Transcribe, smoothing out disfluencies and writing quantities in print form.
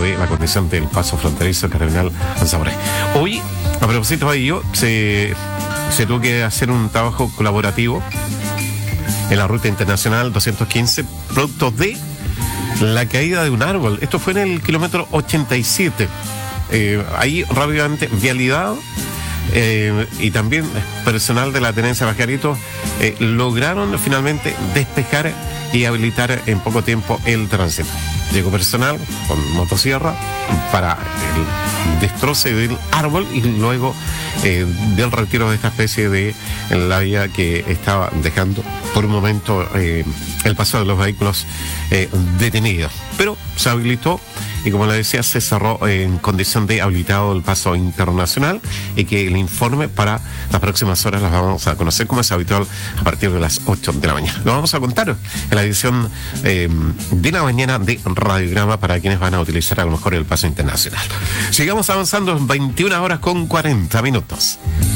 de la condición del paso fronterizo Cardenal Anzaure. Hoy, a propósito de ello, se tuvo que hacer un trabajo colaborativo en la ruta internacional 215, producto de la caída de un árbol. Esto fue en el kilómetro 87. Ahí rápidamente vialidad y también personal de la tenencia Bajarito lograron finalmente despejar y habilitar en poco tiempo el tránsito. Llegó personal con motosierra para el destroce del árbol y luego del retiro de esta especie de la vía que estaba dejando por un momento el paso de los vehículos detenidos. Pero se habilitó y, como le decía, se cerró en condición de habilitado el paso internacional, y que el informe para las próximas horas las vamos a conocer, como es habitual, a partir de las 8 de la mañana. Lo vamos a contar en la edición de la mañana de Radiograma para quienes van a utilizar a lo mejor el paso internacional. Sigamos avanzando en 21 horas con 40 minutos.